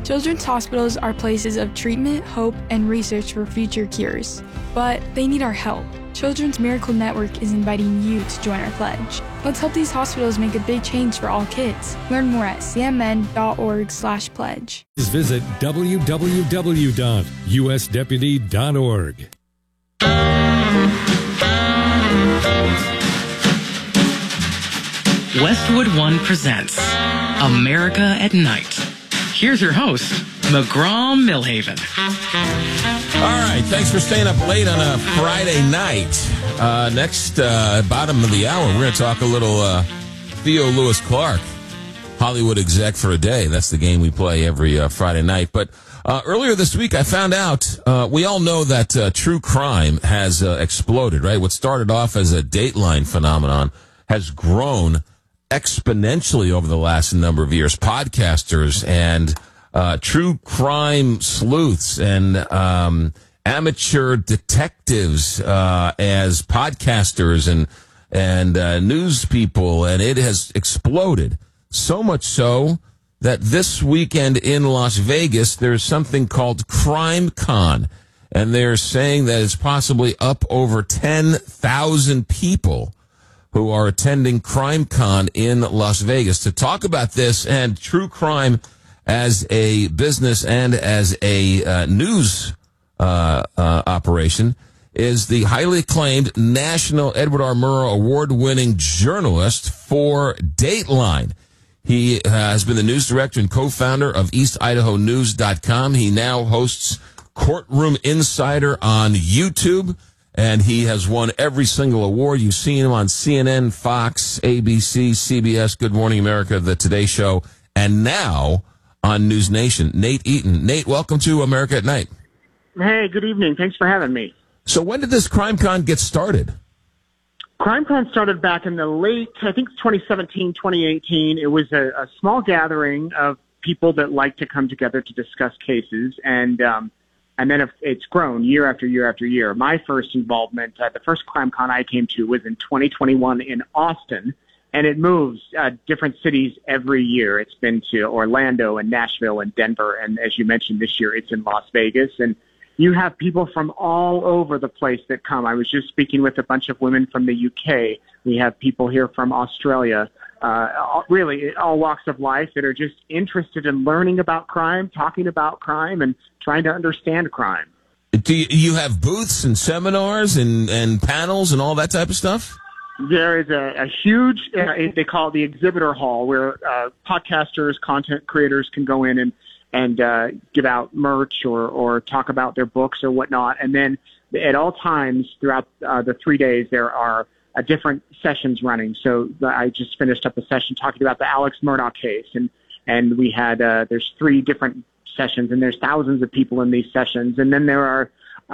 Children's hospitals are places of treatment, hope, and research for future cures. But they need our help. Children's Miracle Network is inviting you to join our pledge. Let's help these hospitals make a big change for all kids. Learn more at cmn.org/pledge. Visit www.usdeputy.org. Westwood One presents America at Night. Here's your host, McGraw Millhaven. All right, thanks for staying up late on a Friday night. Next, bottom of the hour, we're going to talk a little Theo Lewis Clark, Hollywood exec for a day. That's the game we play every Friday night. But earlier this week, I found out, we all know that true crime has exploded, right? What started off as a Dateline phenomenon has grown exponentially over the last number of years. Podcasters and true crime sleuths and amateur detectives as podcasters and news people, and it has exploded. So much so that this weekend in Las Vegas, there's something called Crime Con, and they're saying that it's possibly up over 10,000 people who are attending Crime Con in Las Vegas. To talk about this and true crime as a business and as a news operation is the highly acclaimed national Edward R. Murrow award-winning journalist for Dateline. He has been the news director and co-founder of EastIdahoNews.com. He now hosts Courtroom Insider on YouTube, and he has won every single award. You've seen him on CNN, Fox, ABC, CBS, Good Morning America, The Today Show, and now on News Nation. Nate Eaton. Nate, welcome to America at Night. Hey, good evening. Thanks for having me. So when did this Crime Con get started? Crime Con started back in the late, I think 2017, 2018. It was a small gathering of people that like to come together to discuss cases, and then it's grown year after year after year. My first involvement, the first Crime Con I came to was in 2021 in Austin, and it moves different cities every year. It's been to Orlando and Nashville and Denver, and as you mentioned, this year it's in Las Vegas. And you have people from all over the place that come. I was just speaking with a bunch of women from the UK. We have people here from Australia, really all walks of life that are just interested in learning about crime, talking about crime, and trying to understand crime. Do you have booths and seminars and panels and all that type of stuff? There is a huge, they call it the exhibitor hall, where podcasters, content creators can go in and give out merch or talk about their books or whatnot. And then at all times throughout the 3 days, there are different sessions running. So I just finished up a session talking about the Alex Murdaugh case, and we had there's 3 different sessions, and there's thousands of people in these sessions. And then there are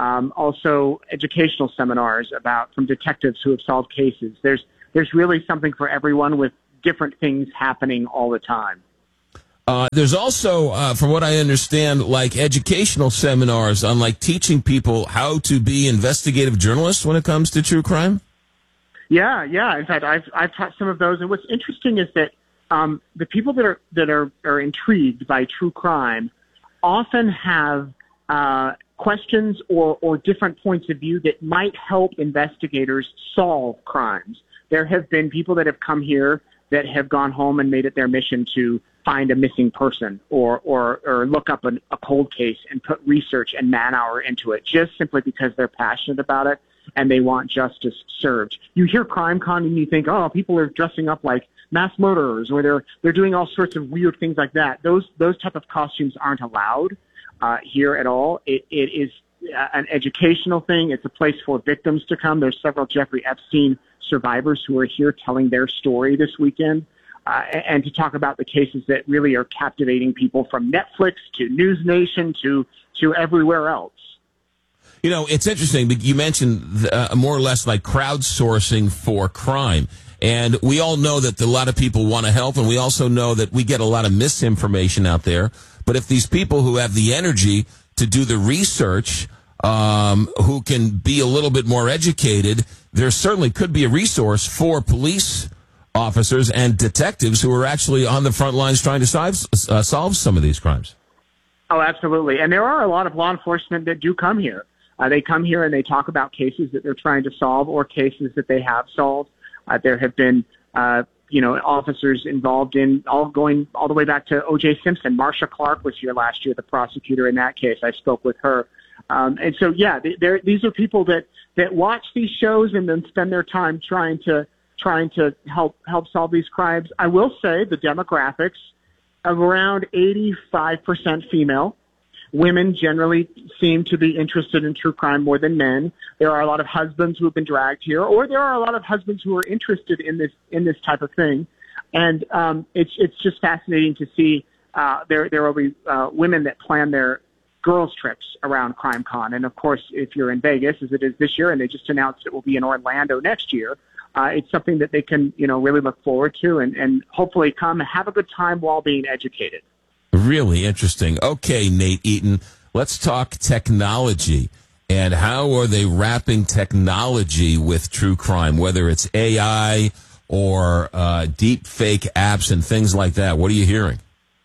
also educational seminars from detectives who have solved cases. There's really something for everyone with different things happening all the time. There's also, from what I understand, like educational seminars on like teaching people how to be investigative journalists when it comes to true crime. Yeah. In fact, I've taught some of those, and what's interesting is that the people that are intrigued by true crime often have questions or different points of view that might help investigators solve crimes. There have been people that have come here that have gone home and made it their mission to find a missing person or look up a cold case and put research and man-hour into it, just simply because they're passionate about it and they want justice served. You hear Crime Con and you think, oh, people are dressing up like mass murderers, or they're doing all sorts of weird things like that. Those type of costumes aren't allowed here at all. It is an educational thing. It's a place for victims to come. There's several Jeffrey Epstein survivors who are here telling their story this weekend. And to talk about the cases that really are captivating people, from Netflix to News Nation to everywhere else. You know, it's interesting. You mentioned more or less like crowdsourcing for crime. And we all know that a lot of people want to help, and we also know that we get a lot of misinformation out there. But if these people who have the energy to do the research, who can be a little bit more educated, there certainly could be a resource for police officers and detectives who are actually on the front lines trying to solve some of these crimes. Oh, absolutely. And there are a lot of law enforcement that do come here. They come here and they talk about cases that they're trying to solve or cases that they have solved. There have been, officers involved in going all the way back to O.J. Simpson. Marsha Clark was here last year, the prosecutor in that case. I spoke with her. And so, yeah, these are people that watch these shows and then spend their time trying to help solve these crimes. I will say the demographics of around 85% female. Women generally seem to be interested in true crime more than men. There are a lot of husbands who have been dragged here, or there are a lot of husbands who are interested in this type of thing. And it's just fascinating to see there will be women that plan their girls' trips around CrimeCon. And of course, if you're in Vegas, as it is this year, and they just announced it will be in Orlando next year, it's something that they can really look forward to and hopefully come and have a good time while being educated. Really interesting. Okay, Nate Eaton, let's talk technology. And how are they wrapping technology with true crime, whether it's AI or deep fake apps and things like that? What are you hearing?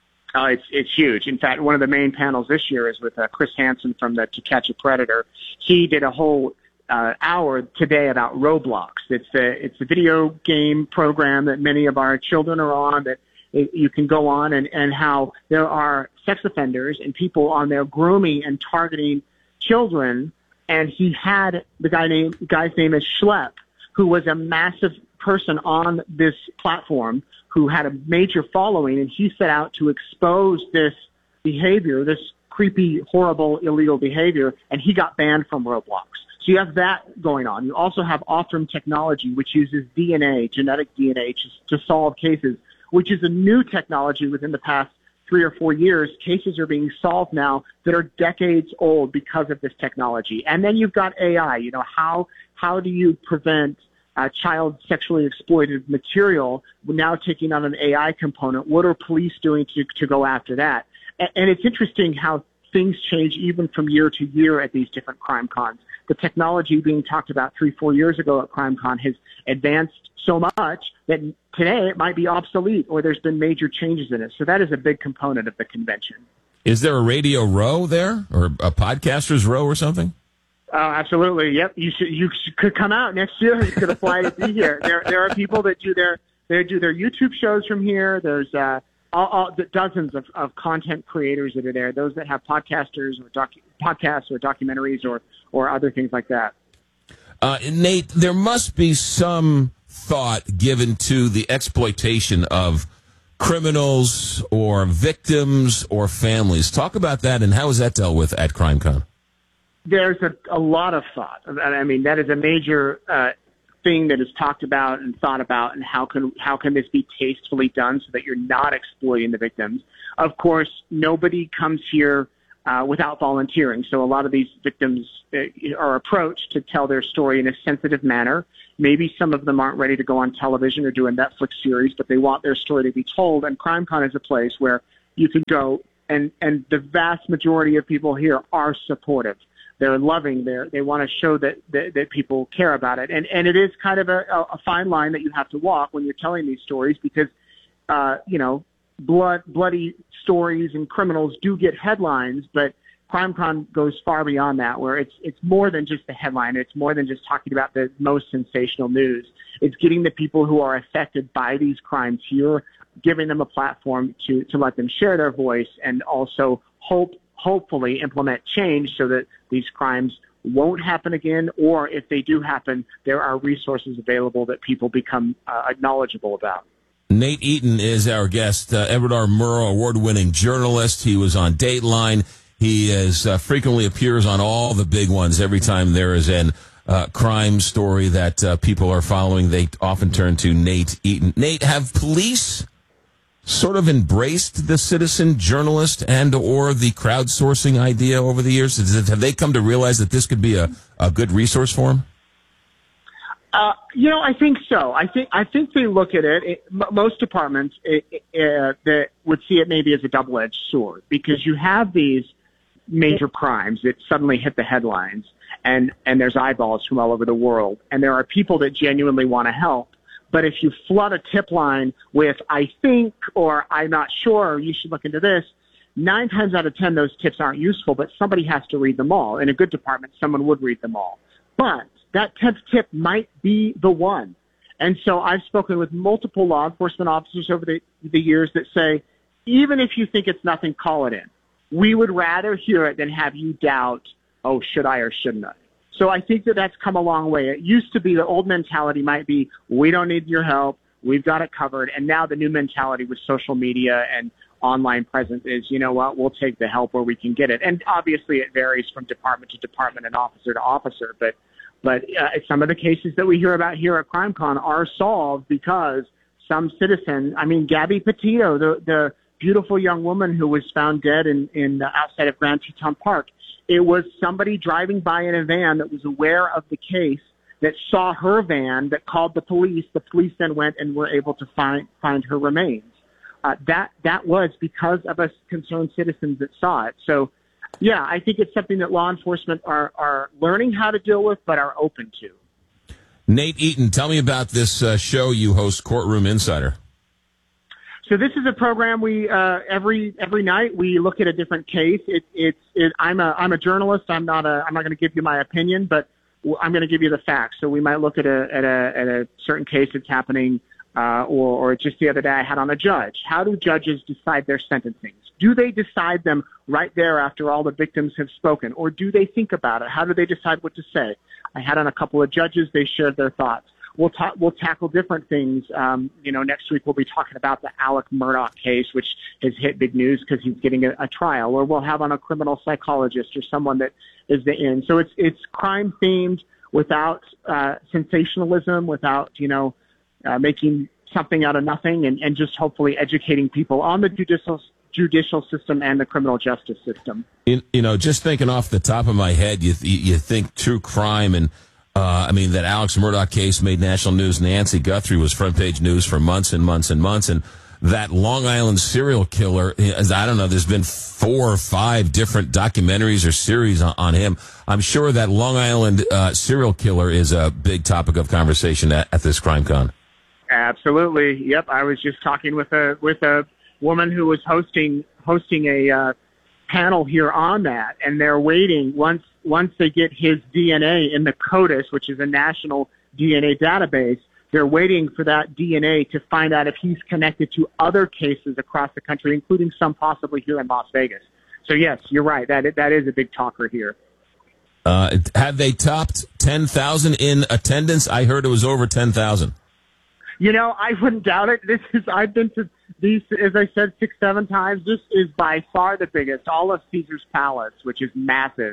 It's huge. In fact, one of the main panels this year is with Chris Hansen from the To Catch a Predator. He did a whole hour today about Roblox. It's a video game program that many of our children are on that you can go on and how there are sex offenders and people on there grooming and targeting children. And he had the guy's name is Schlepp, who was a massive person on this platform who had a major following, and he set out to expose this behavior, this creepy, horrible, illegal behavior, and he got banned from Roblox. So you have that going on. You also have Optum technology, which uses DNA, genetic DNA, to solve cases, which is a new technology within the past 3 or 4 years. Cases are being solved now that are decades old because of this technology. And then you've got AI. How do you prevent child sexually exploited material now taking on an AI component? What are police doing to go after that? And it's interesting how things change even from year to year at these different crime cons. The technology being talked about 3-4 years ago at CrimeCon has advanced so much that today it might be obsolete or there's been major changes in it. So that is a big component of the convention. Is there a Radio Row there or a Podcasters Row or something? Absolutely. Yep. You could come out next year. You could apply to be here. There are people that do their YouTube shows from here. There's dozens of content creators that are there. Those that have podcasters or podcasts or documentaries or other things like that. Nate, there must be some thought given to the exploitation of criminals or victims or families. Talk about that, and how is that dealt with at CrimeCon? There's a lot of thought. I mean, that is a major thing that is talked about and thought about, and how can this be tastefully done so that you're not exploiting the victims. Of course, nobody comes here without volunteering. So a lot of these victims are approached to tell their story in a sensitive manner. Maybe some of them aren't ready to go on television or do a Netflix series, but they want their story to be told. And CrimeCon is a place where you can go, and the vast majority of people here are supportive. They're loving. They want to show that people care about it. And it is kind of a fine line that you have to walk when you're telling these stories because, bloody stories and criminals do get headlines, but CrimeCon goes far beyond that, where it's more than just the headline. It's more than just talking about the most sensational news. It's getting the people who are affected by these crimes here, giving them a platform to let them share their voice, and also hopefully implement change so that these crimes won't happen again, or if they do happen, there are resources available that people become knowledgeable about. Nate Eaton is our guest, Edward R. Murrow award-winning journalist. He was on Dateline. He frequently appears on all the big ones. Every time there is an crime story that people are following, they often turn to Nate Eaton. Nate, have police sort of embraced the citizen journalist and or the crowdsourcing idea over the years? Have they come to realize that this could be a good resource for them? I think so. I think they look at it. Most departments that would see it maybe as a double-edged sword, because you have these major crimes that suddenly hit the headlines, and there's eyeballs from all over the world, and there are people that genuinely want to help. But if you flood a tip line with "I think" or "I'm not sure," or "you should look into this," 9 times out of 10, those tips aren't useful, but somebody has to read them all. In a good department, someone would read them all. But that 10th tip might be the one. And so I've spoken with multiple law enforcement officers over the years that say, even if you think it's nothing, call it in. We would rather hear it than have you doubt, oh, should I or shouldn't I? So I think that that's come a long way. It used to be the old mentality might be, we don't need your help, we've got it covered. And now the new mentality with social media and online presence is, you know what, we'll take the help where we can get it. And obviously it varies from department to department and officer to officer. But some of the cases that we hear about here at CrimeCon are solved because some citizen, I mean, Gabby Petito, the beautiful young woman who was found dead in outside of Grand Teton Park, it was somebody driving by in a van that was aware of the case, that saw her van, that called the police. The police then went and were able to find her remains. That was because of us concerned citizens that saw it. So, yeah, I think it's something that law enforcement are learning how to deal with, but are open to. Nate Eaton, tell me about this show you host, Courtroom Insider. So this is a program we every night we look at a different case. I'm a journalist. I'm not going to give you my opinion, but I'm going to give you the facts. So we might look at a certain case that's happening, or just the other day I had on a judge. How do judges decide their sentencings? Do they decide them right there after all the victims have spoken, or do they think about it? How do they decide what to say? I had on a couple of judges. They shared their thoughts. We'll tackle different things. Next week we'll be talking about the Alec Murdaugh case, which has hit big news because he's getting a trial. Or we'll have on a criminal psychologist or someone that is the end. So it's crime themed without sensationalism, without making something out of nothing, and just hopefully educating people on the judicial system and the criminal justice system. Just thinking off the top of my head, you think true crime and. That Alex Murdaugh case made national news. Nancy Guthrie was front page news for months and months and months. And that Long Island serial killer, I don't know, there's been 4 or 5 different documentaries or series on him. I'm sure that Long Island serial killer is a big topic of conversation at this CrimeCon. Absolutely. Yep. I was just talking with a woman who was hosting a panel here on that, and they're waiting once they get his DNA in the CODIS, which is a national DNA database. They're waiting for that DNA to find out if he's connected to other cases across the country, including some possibly here in Las Vegas. So yes, you're right. That is a big talker here. Have they topped 10,000 in attendance? I heard it was over 10,000. I wouldn't doubt it. I've been to these, as I said, 6-7 times. This is by far the biggest. All of Caesar's Palace, which is massive.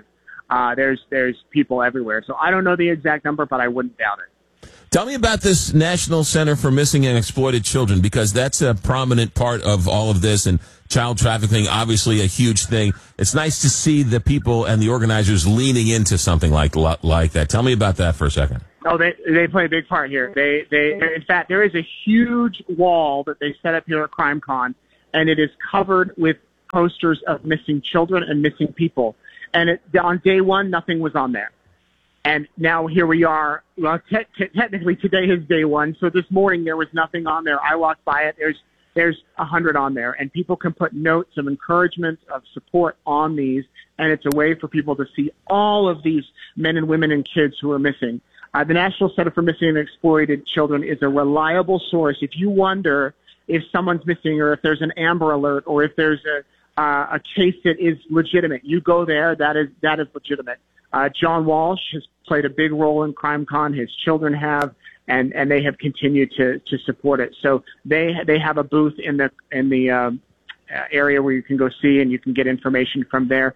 There's people everywhere. So I don't know the exact number, but I wouldn't doubt it. Tell me about this National Center for Missing and Exploited Children, because that's a prominent part of all of this, and child trafficking, obviously a huge thing. It's nice to see the people and the organizers leaning into something like that. Tell me about that for a second. Oh, they play a big part here. In fact, there is a huge wall that they set up here at CrimeCon, and it is covered with posters of missing children and missing people. And on day one, nothing was on there. And now here we are. Well, technically today is day one. So this morning there was nothing on there. I walked by it. There's 100 on there, and people can put notes of encouragement, of support on these. And it's a way for people to see all of these men and women and kids who are missing. The National Center for Missing and Exploited Children is a reliable source. If you wonder if someone's missing, or if there's an Amber Alert, or if there's a case that is legitimate, you go there. That is legitimate. John Walsh has played a big role in CrimeCon. His children have, and they have continued to support it. So they have a booth in the area where you can go see, and you can get information from there.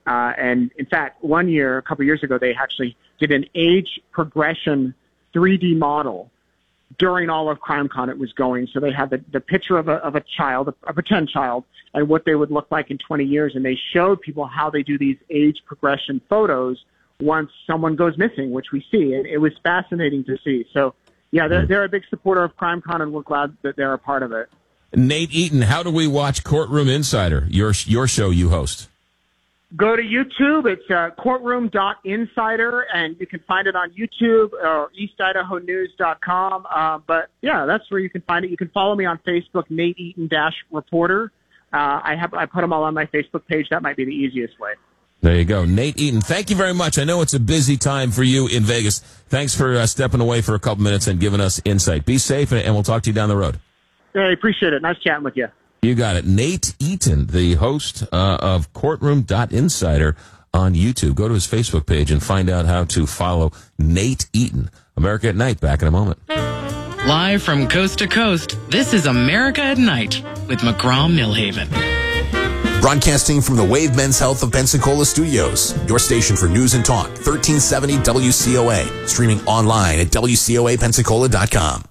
And in fact, a couple years ago, they actually did an age progression 3D model during all of CrimeCon. It was going. So they had the picture of a child, a pretend child, and what they would look like in 20 years. And they showed people how they do these age progression photos once someone goes missing, which we see. And it was fascinating to see. So yeah, they're a big supporter of CrimeCon, and we're glad that they're a part of it. Nate Eaton, how do we watch Courtroom Insider, your show you host? Go to YouTube. It's courtroom.insider, and you can find it on YouTube or eastidahonews.com. But, yeah, that's where you can find it. You can follow me on Facebook, Nate Eaton-Reporter. I put them all on my Facebook page. That might be the easiest way. There you go. Nate Eaton, thank you very much. I know it's a busy time for you in Vegas. Thanks for stepping away for a couple minutes and giving us insight. Be safe, and we'll talk to you down the road. Hey, appreciate it. Nice chatting with you. You got it. Nate Eaton, the host of Courtroom.Insider on YouTube. Go to his Facebook page and find out how to follow Nate Eaton. America at Night, back in a moment. Live from coast to coast, this is America at Night with McGraw-Millhaven. Broadcasting from the Wave Men's Health of Pensacola Studios, your station for news and talk, 1370 WCOA. Streaming online at WCOAPensacola.com.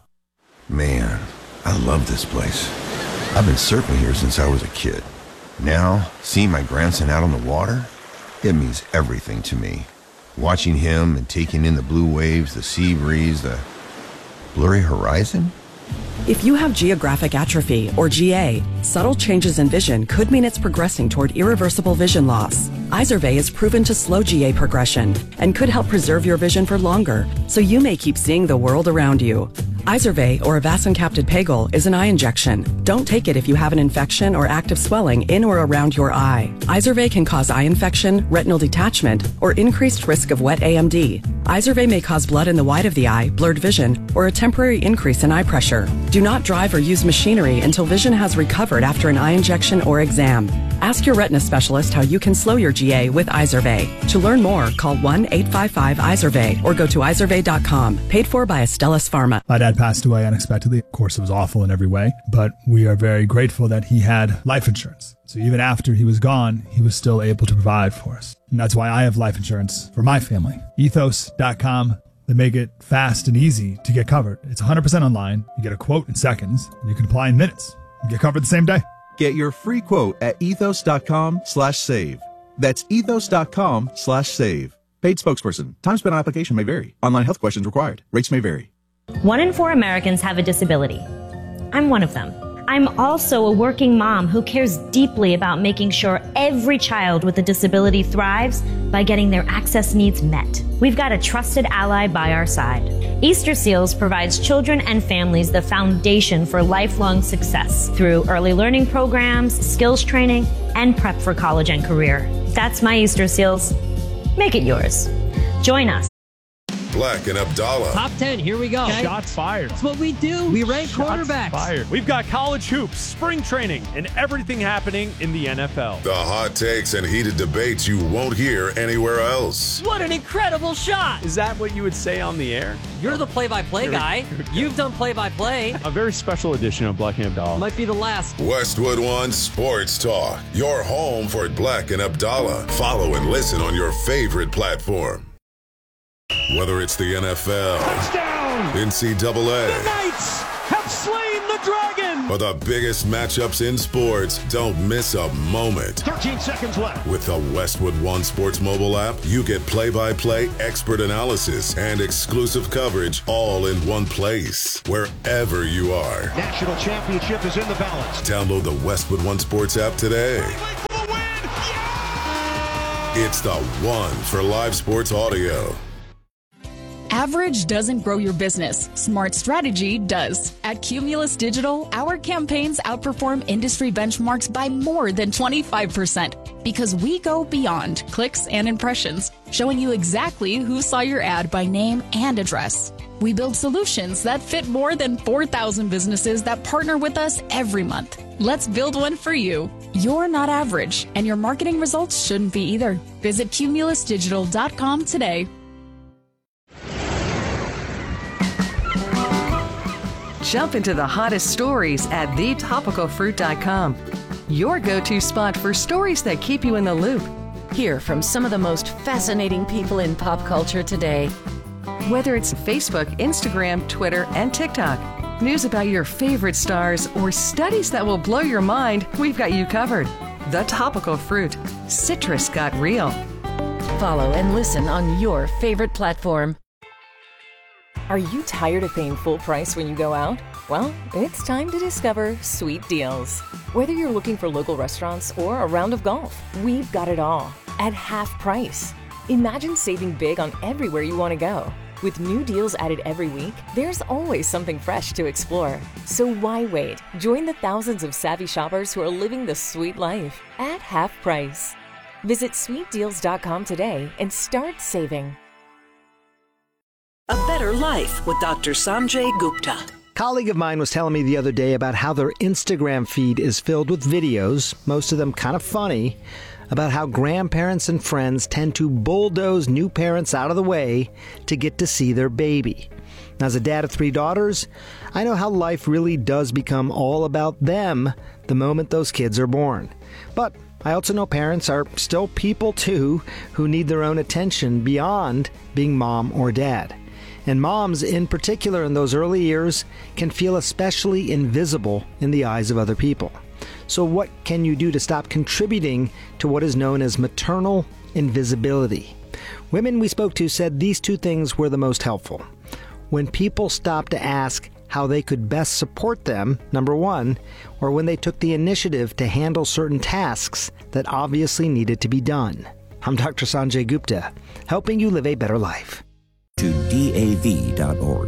Man, I love this place. I've been surfing here since I was a kid. Now, seeing my grandson out on the water, it means everything to me. Watching him and taking in the blue waves, the sea breeze, the blurry horizon. If you have geographic atrophy, or GA, subtle changes in vision could mean it's progressing toward irreversible vision loss. Izervay is proven to slow GA progression and could help preserve your vision for longer, so you may keep seeing the world around you. Izervay, or avacincaptad pegol, is an eye injection. Don't take it if you have an infection or active swelling in or around your eye. Izervay can cause eye infection, retinal detachment, or increased risk of wet AMD. Izervay may cause blood in the white of the eye, blurred vision, or a temporary increase in eye pressure. Do not drive or use machinery until vision has recovered after an eye injection or exam. Ask your retina specialist how you can slow your GA with Izervay. To learn more, call 1-855-IZERVAY or go to izervay.com. Paid for by Astellas Pharma. My dad passed away unexpectedly. Of course, it was awful in every way, but we are very grateful that he had life insurance. So even after he was gone, he was still able to provide for us. And that's why I have life insurance for my family. Ethos.com. They make it fast and easy to get covered. It's 100% online. You get a quote in seconds, and you can apply in minutes. You get covered the same day. Get your free quote at ethos.com/save. That's ethos.com/save. Paid spokesperson. Time spent on application may vary. Online health questions required. Rates may vary. 1 in 4 Americans have a disability. I'm one of them. I'm also a working mom who cares deeply about making sure every child with a disability thrives by getting their access needs met. We've got a trusted ally by our side. Easter Seals provides children and families the foundation for lifelong success through early learning programs, skills training, and prep for college and career. That's my Easter Seals. Make it yours. Join us. Black and Abdallah. Top 10, here we go. Okay. Shots fired. That's what we do. We rank quarterbacks. Fired. We've got college hoops, spring training, and everything happening in the NFL. The hot takes and heated debates you won't hear anywhere else. What an incredible shot. Is that what you would say on the air? You're the play-by-play guy. You've done play-by-play. A very special edition of Black and Abdallah. Might be the last. Westwood One Sports Talk. Your home for Black and Abdallah. Follow and listen on your favorite platform. Whether it's the NFL, touchdown, NCAA, the Knights have slain the dragon, or the biggest matchups in sports, don't miss a moment. 13 seconds left. With the Westwood One Sports mobile app, you get play-by-play, expert analysis, and exclusive coverage all in one place, wherever you are. National championship is in the balance. Download the Westwood One Sports app today. It's the one for live sports audio. Average doesn't grow your business. Smart strategy does. At Cumulus Digital, our campaigns outperform industry benchmarks by more than 25% because we go beyond clicks and impressions, showing you exactly who saw your ad by name and address. We build solutions that fit more than 4,000 businesses that partner with us every month. Let's build one for you. You're not average, and your marketing results shouldn't be either. Visit cumulusdigital.com today. Jump into the hottest stories at thetopicalfruit.com. Your go-to spot for stories that keep you in the loop. Hear from some of the most fascinating people in pop culture today. Whether it's Facebook, Instagram, Twitter, and TikTok, news about your favorite stars, or studies that will blow your mind, we've got you covered. The Topical Fruit. Citrus got real. Follow and listen on your favorite platform. Are you tired of paying full price when you go out? Well, it's time to discover Sweet Deals. Whether you're looking for local restaurants or a round of golf, we've got it all at half price. Imagine saving big on everywhere you want to go. With new deals added every week, there's always something fresh to explore. So why wait? Join the thousands of savvy shoppers who are living the sweet life at half price. Visit sweetdeals.com today and start saving. A Better Life with Dr. Sanjay Gupta. A colleague of mine was telling me the other day about how their Instagram feed is filled with videos, most of them kind of funny, about how grandparents and friends tend to bulldoze new parents out of the way to get to see their baby. Now, as a dad of 3 daughters, I know how life really does become all about them the moment those kids are born. But I also know parents are still people too who need their own attention beyond being mom or dad. And moms, in particular in those early years, can feel especially invisible in the eyes of other people. So what can you do to stop contributing to what is known as maternal invisibility? Women we spoke to said these 2 things were the most helpful. When people stopped to ask how they could best support them, number 1, or when they took the initiative to handle certain tasks that obviously needed to be done. I'm Dr. Sanjay Gupta, helping you live a better life. To DAV.org.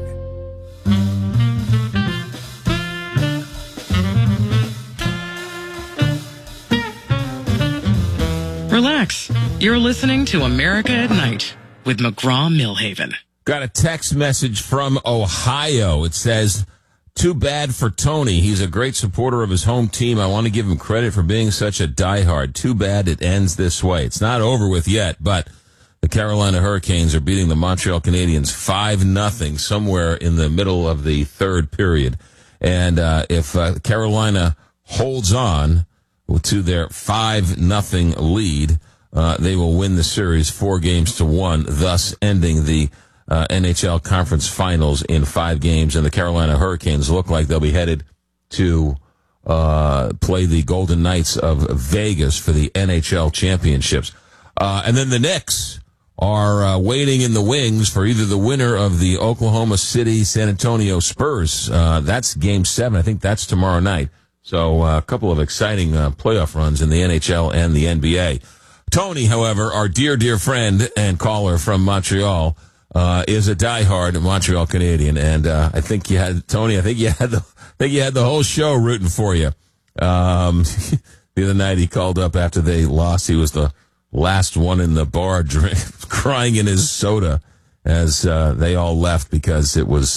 Relax. You're listening to America at Night with McGraw-Milhaven. Got a text message from Ohio. It says, too bad for Tony. He's a great supporter of his home team. I want to give him credit for being such a diehard. Too bad it ends this way. It's not over with yet, but the Carolina Hurricanes are beating the Montreal Canadiens 5-0 somewhere in the middle of the 3rd period. And if Carolina holds on to their 5-0 lead, they will win the series 4-1, thus ending the NHL Conference Finals in 5 games. And the Carolina Hurricanes look like they'll be headed to play the Golden Knights of Vegas for the NHL championships. And then the Knicks are waiting in the wings for either the winner of the Oklahoma City San Antonio Spurs. That's Game 7. I think that's tomorrow night. So a couple of exciting playoff runs in the NHL and the NBA. Tony, however, our dear, dear friend and caller from Montreal, is a diehard Montreal Canadian. And I think you had, Tony, you had the whole show rooting for you. The other night he called up after they lost. He was the last one in the bar crying in his soda as they all left because it was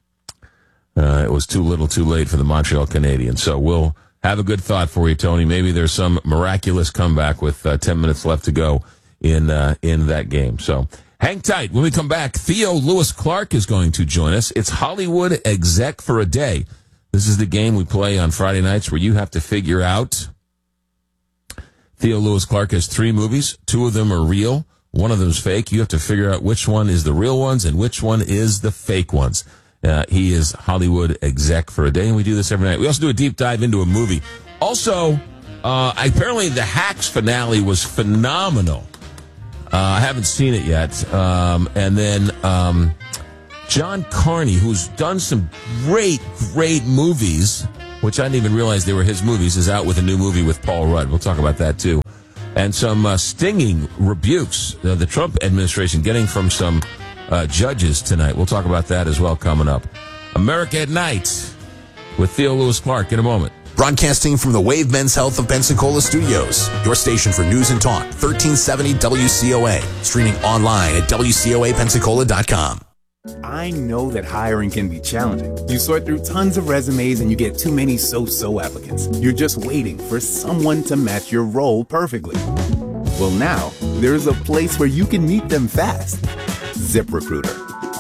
too little too late for the Montreal Canadiens. So we'll have a good thought for you, Tony. Maybe there's some miraculous comeback with 10 minutes left to go in that game. So hang tight. When we come back, Theo Lewis Clark is going to join us. It's Hollywood Exec for a Day. This is the game we play on Friday nights where you have to figure out. Theo Lewis Clark has 3 movies. 2 of them are real. 1 of them is fake. You have to figure out which one is the real ones and which one is the fake ones. He is Hollywood Exec for a Day, and we do this every night. We also do a deep dive into a movie. Also, apparently the Hacks finale was phenomenal. I haven't seen it yet. And then John Carney, who's done some great movies, which I didn't even realize they were his movies, is out with a new movie with Paul Rudd. We'll talk about that, too. And some stinging rebukes the Trump administration getting from some judges tonight. We'll talk about that as well coming up. America at Night with Theo Lewis Clark in a moment. Broadcasting from the Wave Men's Health of Pensacola Studios, your station for news and talk, 1370 WCOA. Streaming online at WCOAPensacola.com. I know that hiring can be challenging. You sort through tons of resumes and you get too many so-so applicants. You're just waiting for someone to match your role perfectly. Well, now, there's a place where you can meet them fast. ZipRecruiter.